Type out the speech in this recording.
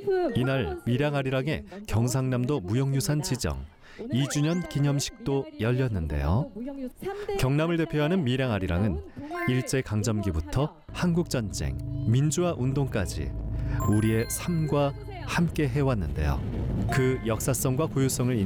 이날 밀양아리랑의 경상남도 무형유산 지정 2주년 기념식도 열렸는데요. 경남을 대표하는 밀양아리랑은 일제강점기부터 한국전쟁, 민주화운동까지 우리의 삶과 함께 해왔는데요. 그 역사성과 고유성을